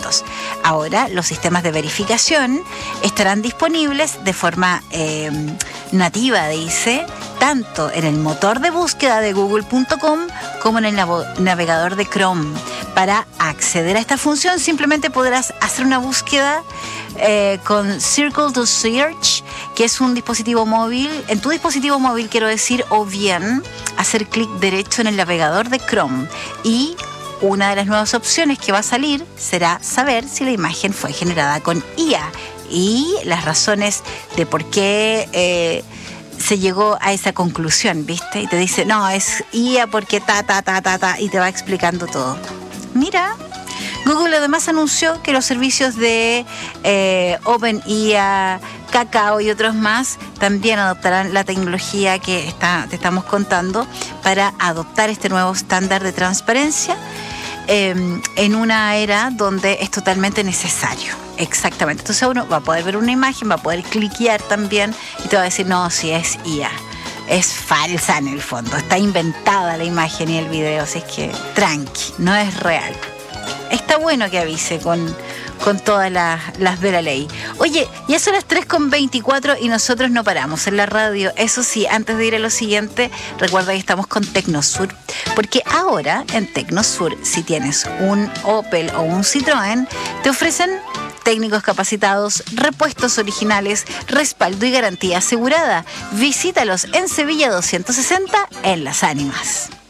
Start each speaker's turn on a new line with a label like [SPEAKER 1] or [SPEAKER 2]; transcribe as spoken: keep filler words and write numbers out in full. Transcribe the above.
[SPEAKER 1] requerimientos. Ahora, los sistemas de verificación estarán disponibles de forma eh, nativa, dice, tanto en el motor de búsqueda de google punto com como en el nav- navegador de Chrome. Para acceder a esta función, simplemente podrás hacer una búsqueda eh, con Circle to Search, que es un dispositivo móvil, en tu dispositivo móvil quiero decir, o bien hacer clic derecho en el navegador de Chrome. Y una de las nuevas opciones que va a salir será saber si la imagen fue generada con I A y las razones de por qué eh, se llegó a esa conclusión, ¿viste? Y te dice, no, es I A porque ta, ta, ta, ta, ta, y te va explicando todo. Mira, Google además anunció que los servicios de eh, OpenIA, Kakao y otros más también adoptarán la tecnología que está, te estamos contando para adoptar este nuevo estándar de transparencia eh, en una era donde es totalmente necesario. Exactamente. Entonces uno va a poder ver una imagen, va a poder cliquear también y te va a decir, no, si es I A. Es falsa en el fondo, está inventada la imagen y el video, así es que tranqui, no es real. Está bueno que avise con, con todas las, las de la ley. Oye, ya son las tres con veinticuatro y nosotros no paramos en la radio. Eso sí, antes de ir a lo siguiente, recuerda que estamos con Tecnosur, porque ahora en Tecnosur, si tienes un Opel o un Citroën, te ofrecen técnicos capacitados, repuestos originales, respaldo y garantía asegurada. Visítalos en Sevilla doscientos sesenta en Las Ánimas.